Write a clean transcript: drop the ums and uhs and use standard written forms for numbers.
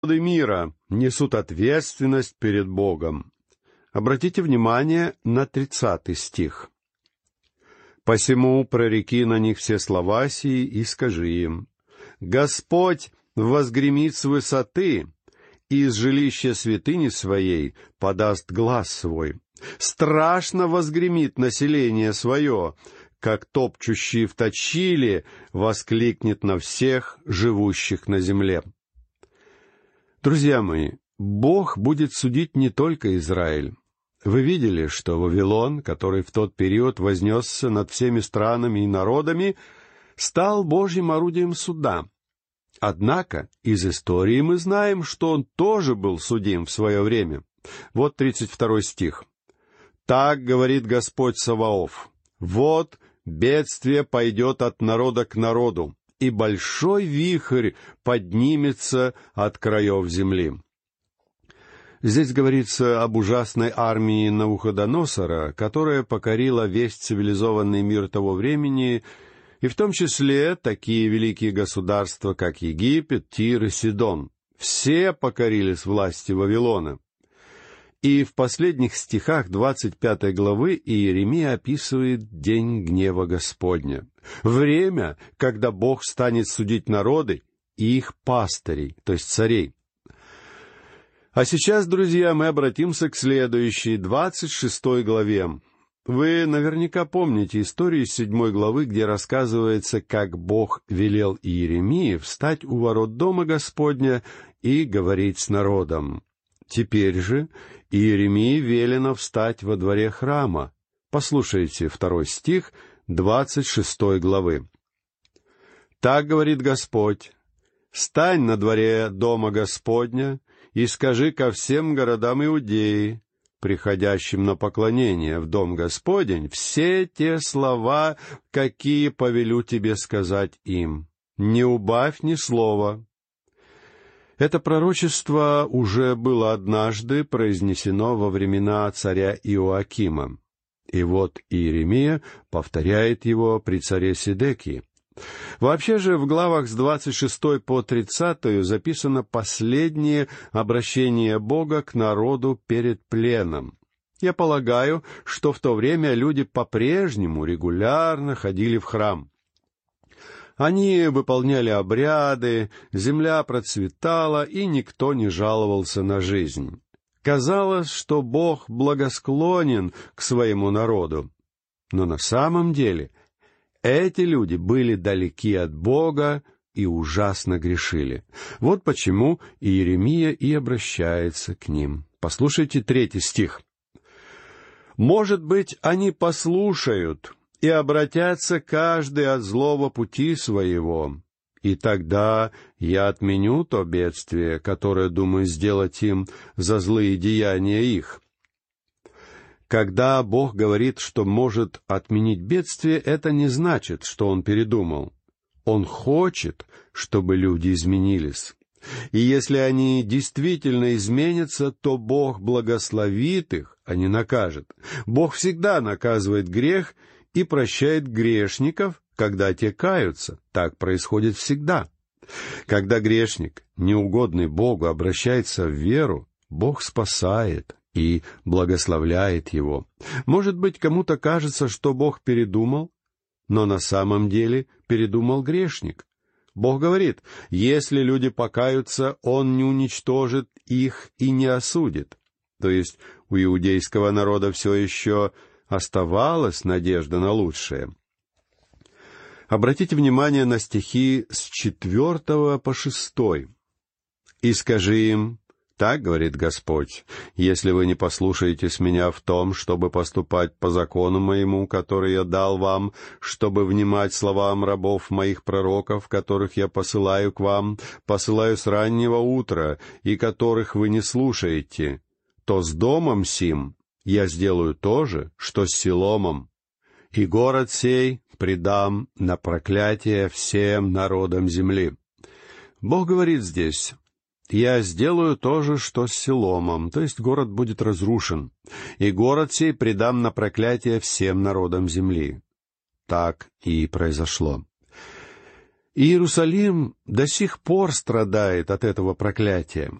народы мира несут ответственность перед Богом. Обратите внимание на 30 стих. «Посему прореки на них все слова сии и скажи им: Господь возгремит с высоты, и из жилища святыни своей подаст глас свой. Страшно возгремит население свое, как топчущий в точиле воскликнет на всех живущих на земле». Друзья мои, Бог будет судить не только Израиль. Вы видели, что Вавилон, который в тот период вознесся над всеми странами и народами, стал Божьим орудием суда. Однако из истории мы знаем, что он тоже был судим в свое время. Вот 32 стих. «Так говорит Господь Саваоф: вот бедствие пойдет от народа к народу, и большой вихрь поднимется от краев земли». Здесь говорится об ужасной армии Навуходоносора, которая покорила весь цивилизованный мир того времени, и в том числе такие великие государства, как Египет, Тир и Сидон. Все покорились власти Вавилона. И в последних стихах 25 главы Иеремия описывает день гнева Господня. Время, когда Бог станет судить народы и их пастырей, то есть царей. А сейчас, друзья, мы обратимся к следующей, 26 главе. Вы наверняка помните историю из 7 главы, где рассказывается, как Бог велел Иеремии встать у ворот дома Господня и говорить с народом. Теперь же Иеремии велено встать во дворе храма. Послушайте 2 стих 26 главы. «Так говорит Господь: стань на дворе дома Господня и скажи ко всем городам Иудеи, приходящим на поклонение в дом Господень, все те слова, какие повелю тебе сказать им. Не убавь ни слова». Это пророчество уже было однажды произнесено во времена царя Иоакима. И вот Иеремия повторяет его при царе Седекии. Вообще же в главах с 26 по 30 записано последнее обращение Бога к народу перед пленом. Я полагаю, что в то время люди по-прежнему регулярно ходили в храм. Они выполняли обряды, земля процветала, и никто не жаловался на жизнь. Казалось, что Бог благосклонен к своему народу. Но на самом деле эти люди были далеки от Бога и ужасно грешили. Вот почему Иеремия и обращается к ним. Послушайте 3 стих. «Может быть, они послушают и обратятся каждый от злого пути своего, и тогда я отменю то бедствие, которое думаю сделать им за злые деяния их». Когда Бог говорит, что может отменить бедствие, это не значит, что Он передумал. Он хочет, чтобы люди изменились. И если они действительно изменятся, то Бог благословит их, а не накажет. Бог всегда наказывает грех и прощает грешников, когда те каются. Так происходит всегда. Когда грешник, неугодный Богу, обращается в веру, Бог спасает и благословляет его. Может быть, кому-то кажется, что Бог передумал, но на самом деле передумал грешник. Бог говорит, если люди покаются, Он не уничтожит их и не осудит. То есть у иудейского народа все еще оставалась надежда на лучшее. Обратите внимание на стихи с 4 по 6. «И скажи им: так говорит Господь, если вы не послушаетесь меня в том, чтобы поступать по закону моему, который я дал вам, чтобы внимать словам рабов моих пророков, которых я посылаю к вам, посылаю с раннего утра, и которых вы не слушаете, то с домом сим я сделаю то же, что с Силомом, и город сей предам на проклятие всем народам земли». Бог говорит здесь: «Я сделаю то же, что с Силомом», то есть город будет разрушен, «и город сей предам на проклятие всем народам земли». Так и произошло. Иерусалим до сих пор страдает от этого проклятия.